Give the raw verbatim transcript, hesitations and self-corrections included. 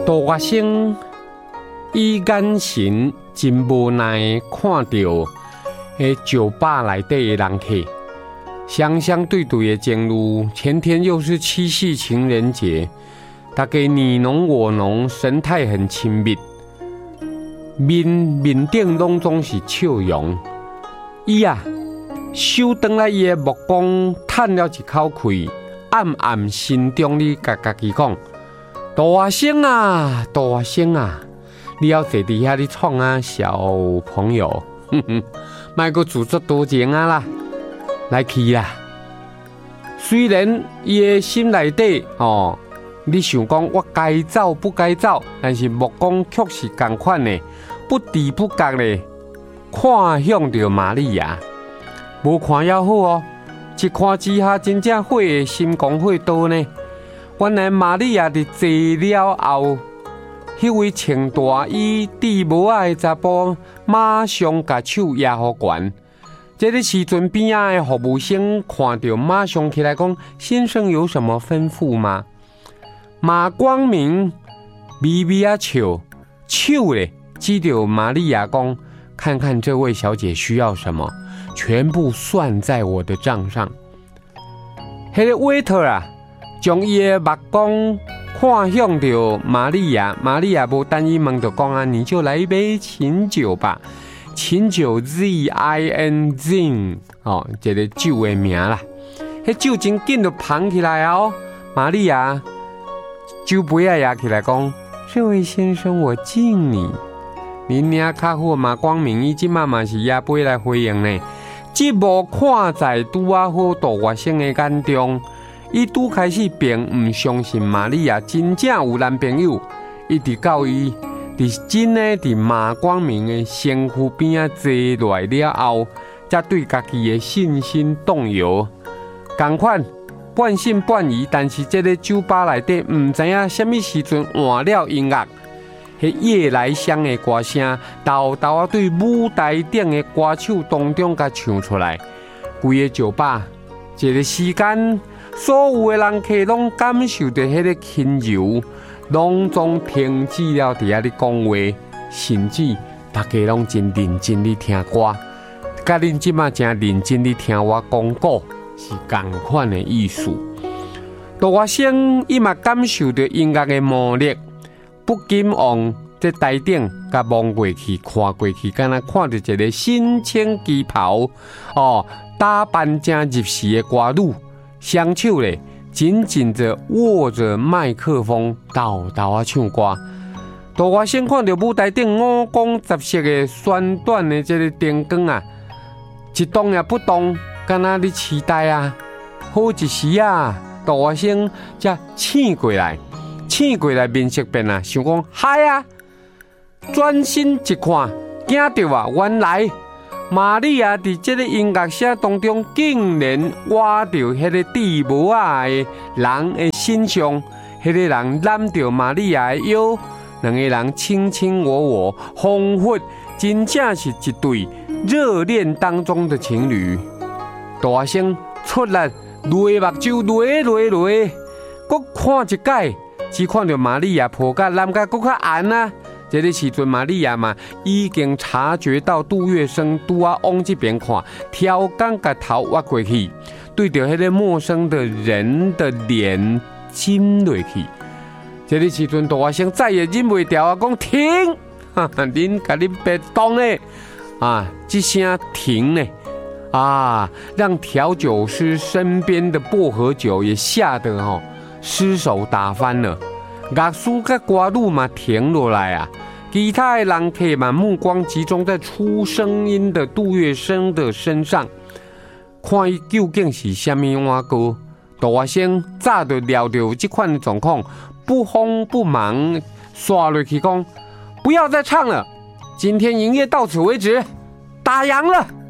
大学生伊眼神真无奈看到迄酒吧内底的人客，相相对对的情侣，前天又是七夕情人节，大家你侬我侬，神态很亲密，面面顶拢总是笑容。伊啊，收转来伊的目光，叹了一口气，暗暗心中哩甲家己讲。大学生啊，大学生啊，你要坐伫遐哩创啊，小朋友，哼哼，莫阁自作多情啊啦，来去啦。虽然伊的心内底哦，你想讲我该走不该走，但是目光却是同款的，不知不觉的看向着玛利亚，无看也好哦，一看之下真正火的心狂火刀呢。原来玛利亚伫坐了后，迄位穿大衣、戴帽仔的查甫，马上把手压好悬。这个时阵边仔的服务生看到，马上起来讲：“先生有什么吩咐吗？”马光明微微啊笑，手咧指着玛利亚讲：“看看这位小姐需要什么，全部算在我的账上。”迄个 waiter 啊，将伊的目光看向着玛利亚，玛利亚无等伊问就讲啊，你就来一杯琴酒吧，琴酒 Z I N Z 哦，这个酒的名啦。迄酒真紧就捧起来哦，玛利亚酒杯啊压起来讲，这位先生我敬你。恁遐客户马光明伊即马嘛是压杯来回应呢。这幕看在拄啊好大学生的眼中。伊拄开始并唔相信玛利亚真正有男朋友，一直到伊伫真诶伫马光明诶身躯边啊坐落来了后，才对家己诶信心动摇。同款半信半疑，但是这个酒吧内底唔知影什么时阵换了音乐，迄夜来香诶歌声，豆豆啊对舞台顶诶歌手当中甲唱出来，规个酒吧一个时间。所有的人客拢感受到迄个轻柔，拢总停止了伫遐咧讲话，甚至大家拢真认真咧听歌，甲恁即马真认真咧听我讲古，是同款的意思。大学生伊嘛感受到音乐的魔力，不禁往这台顶甲望过去，看过去，敢若看到一个身穿旗袍哦，打扮正入时的歌女。双手咧紧紧着握着麦克风，豆豆啊唱歌。大学生看到舞台顶五光十色的宣传的这个灯光啊，一动也不动，敢若咧期待啊。好一时啊，大学生才醒过来，醒过来面色变啊，想讲嗨啊！转身一看，惊到啊，原来。玛利亚伫这个音乐声当中，竟然挖到迄个戴帽仔的人的身上，迄、那个人揽着玛利亚的腰，两个人卿卿我我，仿佛真正是一对热恋当中的情侣。大学生出来泪目睭泪泪泪，搁看一解，只看到玛利亚抱甲揽甲搁较暗啊。这个时阵，玛利亚嘛已经察觉到杜月笙拄啊往这边看，挑竿甲头挖过去，对着迄个陌生的人的脸亲落去。这个时阵，大学生再也忍袂住啊，讲停！哈哈，恁甲恁别动咧啊！这声停咧啊，让调酒师身边的薄荷酒也吓得吼、哦、失手打翻了。乐师甲歌女嘛停落来啊，其他的人客嘛目光集中在出声音的杜月笙的身上，看伊究竟是什么碗糕。大学生早就料到这款的状况，不慌不忙刷落去讲，不要再唱了，今天营业到此为止，打烊了。